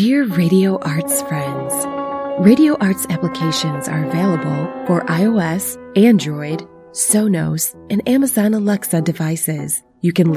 Dear Radio Arts friends, Radio Arts applications are available for iOS, Android, Sonos, and Amazon Alexa devices. You can